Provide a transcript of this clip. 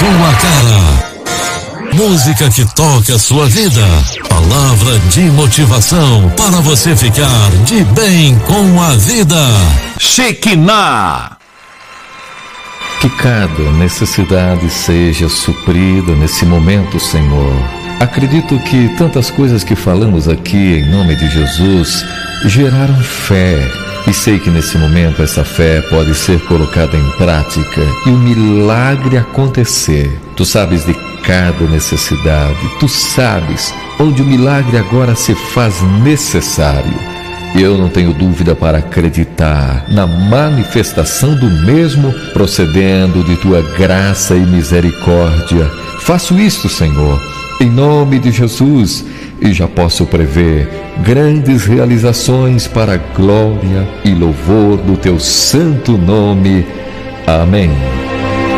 sua cara. Música que toca a sua vida. Palavra de motivação para você ficar de bem com a vida. Shekinah. Que cada necessidade seja suprida nesse momento, Senhor. Acredito que tantas coisas que falamos aqui em nome de Jesus geraram fé. E sei que nesse momento essa fé pode ser colocada em prática e o milagre acontecer. Tu sabes de cada necessidade, tu sabes onde o milagre agora se faz necessário. Eu não tenho dúvida para acreditar na manifestação do mesmo, procedendo de tua graça e misericórdia. Faço isto, Senhor, em nome de Jesus, e já posso prever grandes realizações para a glória e louvor do teu santo nome. Amém.